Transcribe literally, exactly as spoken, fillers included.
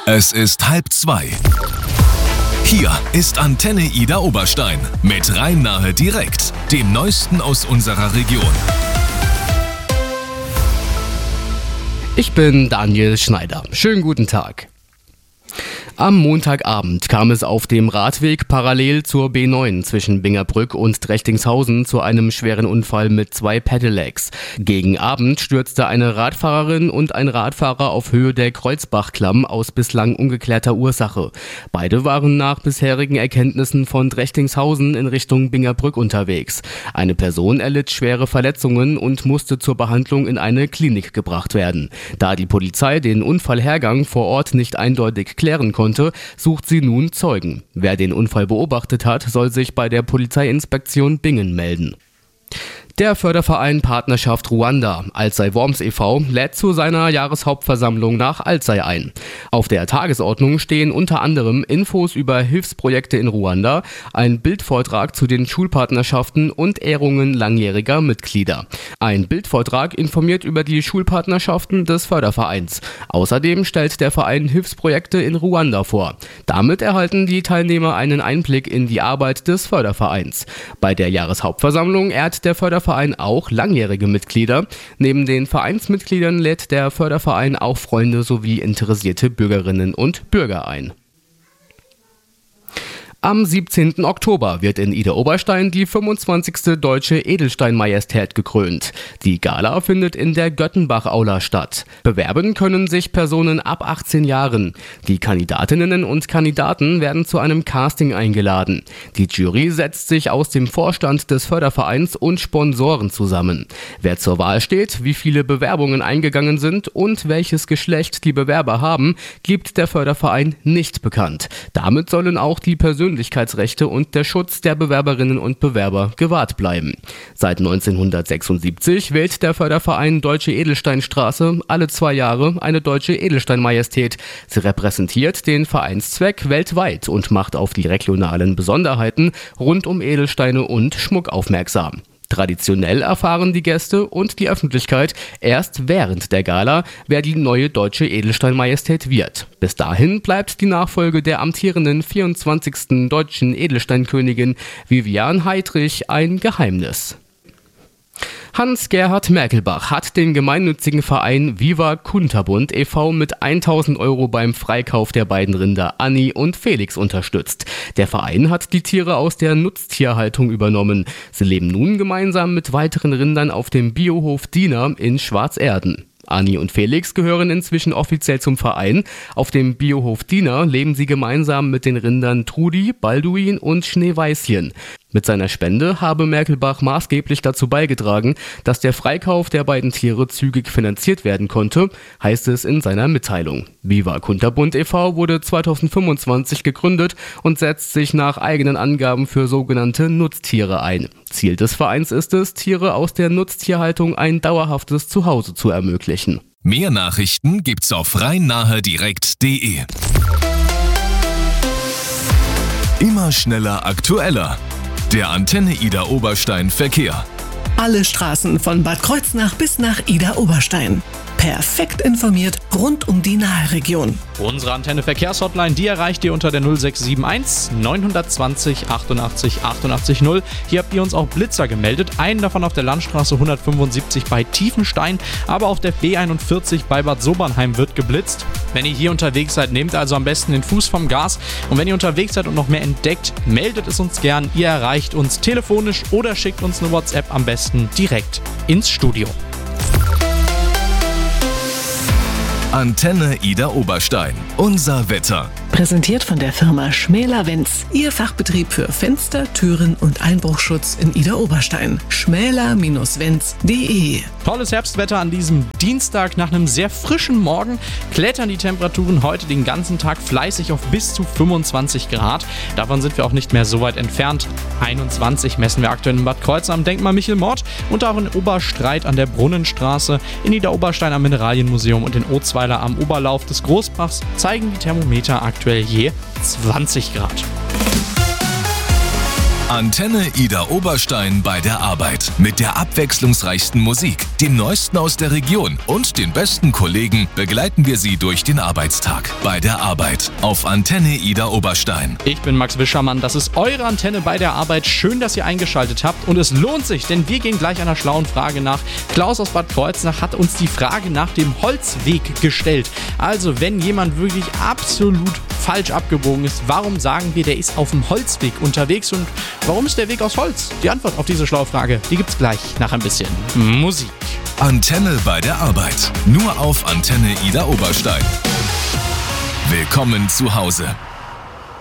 Es ist halb zwei. Hier ist Antenne Ida Oberstein mit Rhein-Nahe direkt, dem Neuesten aus unserer Region. Ich bin Daniel Schneider. Schönen guten Tag. Am Montagabend kam es auf dem Radweg parallel zur B neun zwischen Bingerbrück und Drechtingshausen zu einem schweren Unfall mit zwei Pedelecs. Gegen Abend stürzte eine Radfahrerin und ein Radfahrer auf Höhe der Kreuzbachklamm aus bislang ungeklärter Ursache. Beide waren nach bisherigen Erkenntnissen von Drechtingshausen in Richtung Bingerbrück unterwegs. Eine Person erlitt schwere Verletzungen und musste zur Behandlung in eine Klinik gebracht werden. Da die Polizei den Unfallhergang vor Ort nicht eindeutig klären konnte, sucht sie nun Zeugen. Wer den Unfall beobachtet hat, soll sich bei der Polizeiinspektion Bingen melden. Der Förderverein Partnerschaft Ruanda, Alzey Worms e V, lädt zu seiner Jahreshauptversammlung nach Alzey ein. Auf der Tagesordnung stehen unter anderem Infos über Hilfsprojekte in Ruanda, ein Bildvortrag zu den Schulpartnerschaften und Ehrungen langjähriger Mitglieder. Ein Bildvortrag informiert über die Schulpartnerschaften des Fördervereins. Außerdem stellt der Verein Hilfsprojekte in Ruanda vor. Damit erhalten die Teilnehmer einen Einblick in die Arbeit des Fördervereins. Bei der Jahreshauptversammlung ehrt der Förderverein Verein auch langjährige Mitglieder. Neben den Vereinsmitgliedern lädt der Förderverein auch Freunde sowie interessierte Bürgerinnen und Bürger ein. Am siebzehnten Oktober wird in Ida Oberstein die fünfundzwanzigste Deutsche Edelstein-Majestät gekrönt. Die Gala findet in der Göttenbach-Aula statt. Bewerben können sich Personen ab achtzehn Jahren. Die Kandidatinnen und Kandidaten werden zu einem Casting eingeladen. Die Jury setzt sich aus dem Vorstand des Fördervereins und Sponsoren zusammen. Wer zur Wahl steht, wie viele Bewerbungen eingegangen sind und welches Geschlecht die Bewerber haben, gibt der Förderverein nicht bekannt. Damit sollen auch die Persönlichkeiten Persönlichkeitsrechte und der Schutz der Bewerberinnen und Bewerber gewahrt bleiben. Seit neunzehnhundertsechsundsiebzig wählt der Förderverein Deutsche Edelsteinstraße alle zwei Jahre eine Deutsche Edelstein-Majestät. Sie repräsentiert den Vereinszweck weltweit und macht auf die regionalen Besonderheiten rund um Edelsteine und Schmuck aufmerksam. Traditionell erfahren die Gäste und die Öffentlichkeit erst während der Gala, wer die neue Deutsche Edelstein-Majestät wird. Bis dahin bleibt die Nachfolge der amtierenden vierundzwanzigsten deutschen Edelsteinkönigin Vivian Heydrich ein Geheimnis. Hans-Gerhard Merkelbach hat den gemeinnützigen Verein Viva Kunterbund e V mit tausend Euro beim Freikauf der beiden Rinder Anni und Felix unterstützt. Der Verein hat die Tiere aus der Nutztierhaltung übernommen. Sie leben nun gemeinsam mit weiteren Rindern auf dem Biohof Diener in Schwarzerden. Anni und Felix gehören inzwischen offiziell zum Verein. Auf dem Biohof Diener leben sie gemeinsam mit den Rindern Trudi, Balduin und Schneeweißchen. Mit seiner Spende habe Merkelbach maßgeblich dazu beigetragen, dass der Freikauf der beiden Tiere zügig finanziert werden konnte, heißt es in seiner Mitteilung. Viva Kunterbund e V wurde zweitausendfünfundzwanzig gegründet und setzt sich nach eigenen Angaben für sogenannte Nutztiere ein. Ziel des Vereins ist es, Tiere aus der Nutztierhaltung ein dauerhaftes Zuhause zu ermöglichen. Mehr Nachrichten gibt's auf rhein-nahe direkt punkt de. Immer schneller, aktueller. Der Antenne Ida Oberstein Verkehr. Alle Straßen von Bad Kreuznach bis nach Ida Oberstein. Perfekt informiert rund um die Nahe-Region. Unsere Antenne-Verkehrshotline, die erreicht ihr unter der null sechs sieben eins neun zwei null achtundachtzig achtundachtzig null. Hier habt ihr uns auch Blitzer gemeldet. Einen davon auf der Landstraße hundertfünfundsiebzig bei Tiefenstein, aber auf der B einundvierzig bei Bad Sobernheim wird geblitzt. Wenn ihr hier unterwegs seid, nehmt also am besten den Fuß vom Gas. Und wenn ihr unterwegs seid und noch mehr entdeckt, meldet es uns gern. Ihr erreicht uns telefonisch oder schickt uns eine WhatsApp, am besten direkt ins Studio. Antenne Ida Oberstein. Unser Wetter. Präsentiert von der Firma Schmäler-Wenz. Ihr Fachbetrieb für Fenster, Türen und Einbruchschutz in Ida Oberstein. schmäler Wenz punkt de. Tolles Herbstwetter an diesem Dienstag. Nach einem sehr frischen Morgen klettern die Temperaturen heute den ganzen Tag fleißig auf bis zu fünfundzwanzig Grad. Davon sind wir auch nicht mehr so weit entfernt. einundzwanzig messen wir aktuell in Bad Kreuznach am Denkmal Michel-Mort und auch in Oberstreit an der Brunnenstraße, in Ida Oberstein am Mineralienmuseum und in Ozweiler am Oberlauf des Großbachs zeigen die Thermometer aktuell je zwanzig Grad. Antenne Ida Oberstein bei der Arbeit. Mit der abwechslungsreichsten Musik, dem Neuesten aus der Region und den besten Kollegen begleiten wir Sie durch den Arbeitstag. Bei der Arbeit auf Antenne Ida Oberstein. Ich bin Max Wischermann, das ist eure Antenne bei der Arbeit. Schön, dass ihr eingeschaltet habt und es lohnt sich, denn wir gehen gleich einer schlauen Frage nach. Klaus aus Bad Kreuznach hat uns die Frage nach dem Holzweg gestellt. Also, wenn jemand wirklich absolut falsch abgebogen ist, warum sagen wir, der ist auf dem Holzweg unterwegs und warum ist der Weg aus Holz? Die Antwort auf diese schlaue Frage, die gibt's gleich nach ein bisschen Musik. Antenne bei der Arbeit. Nur auf Antenne Ida Oberstein. Willkommen zu Hause.